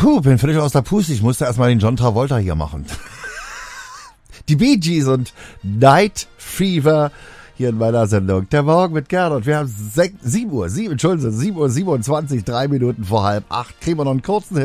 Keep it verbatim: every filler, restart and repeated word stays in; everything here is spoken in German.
Puh, bin völlig aus der Puste. Ich musste erstmal den John Travolta hier machen. Die Bee Gees und Night Fever hier in meiner Sendung. Der Morgen mit Gernot. Wir haben sieben Uhr, sieben, Entschuldigung, sieben Uhr siebenundzwanzig, drei Minuten vor halb acht. Kriegen wir noch einen kurzen